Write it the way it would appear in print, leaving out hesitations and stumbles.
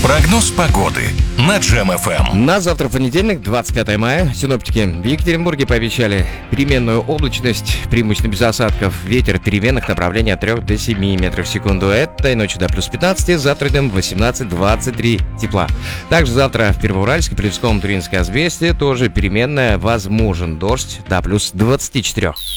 Прогноз погоды на Джем ФМ. На завтра, понедельник, 25 мая, синоптики в Екатеринбурге пообещали переменную облачность, преимущественно без осадков, ветер переменных направлений от 3 до 7 метров в секунду. Этой ночью до плюс 15, завтра днем 18-23 тепла. Также завтра в Первоуральске, Плевском, Туринской, Азбесте тоже переменная, возможен дождь до плюс 24.